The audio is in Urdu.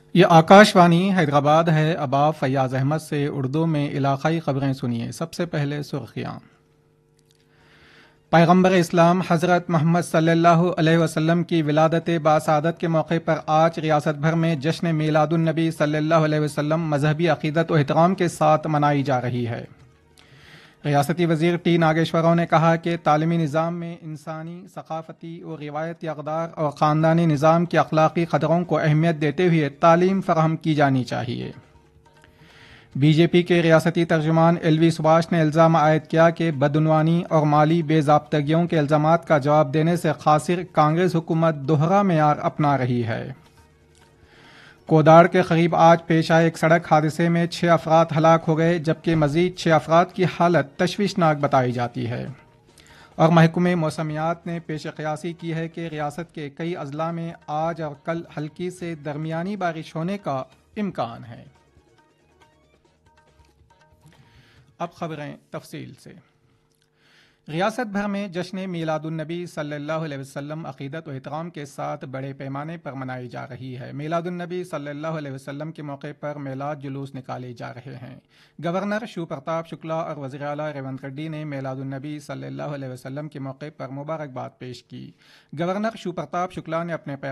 یہ آکاشوانی حیدرآباد ہے۔ اب آپ فیاض احمد سے اردو میں علاقائی خبریں سنیے۔ سب سے پہلے سرخیاں۔ پیغمبر اسلام حضرت محمد صلی اللہ علیہ وسلم کی ولادت باسعادت کے موقع پر آج ریاست بھر میں جشن میلاد النبی صلی اللہ علیہ وسلم مذہبی عقیدت و احترام کے ساتھ منائی جا رہی ہے۔ ریاستی وزیر ٹی ناگیشور راؤ نے کہا کہ تعلیمی نظام میں انسانی، ثقافتی اور روایتی اقدار اور خاندانی نظام کے اخلاقی قدروں کو اہمیت دیتے ہوئے تعلیم فراہم کی جانی چاہیے۔ بی جے پی کے ریاستی ترجمان ایل وی سبھاش نے الزام عائد کیا کہ بدعنوانی اور مالی بے ضابطگیوں کے الزامات کا جواب دینے سے قاصر کانگریس حکومت دوہرا معیار اپنا رہی ہے۔ کوداڑ کے قریب آج پیش آئے ایک سڑک حادثے میں 6 افراد ہلاک ہو گئے، جبکہ مزید 6 افراد کی حالت تشویشناک بتائی جاتی ہے۔ اور محکمہ موسمیات نے پیش قیاسی کی ہے کہ ریاست کے کئی اضلاع میں آج اور کل ہلکی سے درمیانی بارش ہونے کا امکان ہے۔ اب خبریں تفصیل سے۔ ریاست بھر میں جشن میلاد النبی صلی اللہ علیہ وسلم عقیدت و احترام کے ساتھ بڑے پیمانے پر منائی جا رہی ہے۔ میلاد النبی صلی اللہ علیہ وسلم کے موقع پر میلاد جلوس نکالے جا رہے ہیں۔ گورنر شیو پرتاپ شکلا اور وزیر اعلیٰ ریونت ریڈی نے میلاد النبی صلی اللہ علیہ وسلم کے موقع پر مبارکباد پیش کی۔ گورنر شیو پرتاپ شکلا نے اپنے